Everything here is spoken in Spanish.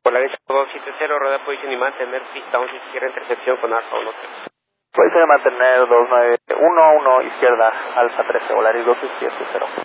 Polaris 270, rueda posición y mantener pista 11 izquierda, intercepción con Alfa 13. Puede mantener 291, 1 izquierda, Alfa 13, Polaris 270.